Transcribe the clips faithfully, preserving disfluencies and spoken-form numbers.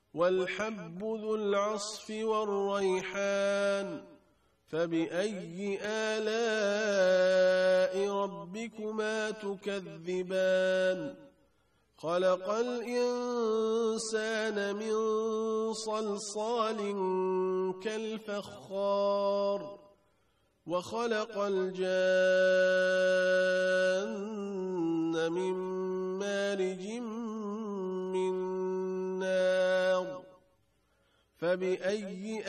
والحب ذو العصف والريحان فبأي آلاء ربكما تكذبان خلق الإنسان من صلصال كالفخار وخلق الجان من مارج من نار فبأي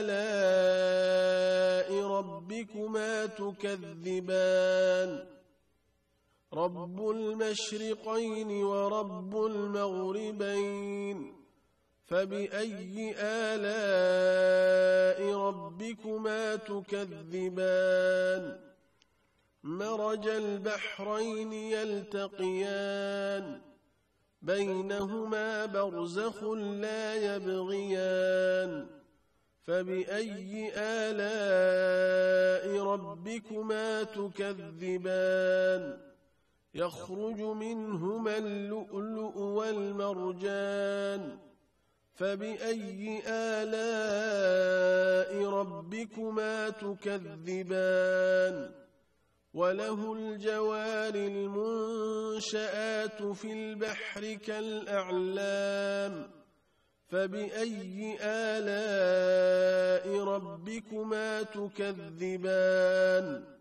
آلاء ربكما تكذبان رب المشرقين ورب المغربين فبأي آلاء ربكما تكذبان مرج البحرين يلتقيان بينهما برزخ لا يبغيان فبأي آلاء ربكما تكذبان يخرج منهما اللؤلؤ والمرجان فبأي آلاء ربكما تكذبان وله الجوار المنشآت في البحر كالأعلام فبأي آلاء ربكما تكذبان